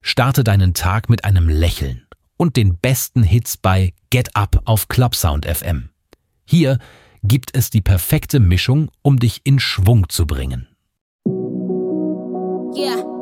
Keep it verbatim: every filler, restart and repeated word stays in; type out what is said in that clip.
Starte deinen Tag mit einem Lächeln und den besten Hits bei Get Up auf Clubsound F M. Hier gibt es die perfekte Mischung, um dich in Schwung zu bringen. Yeah.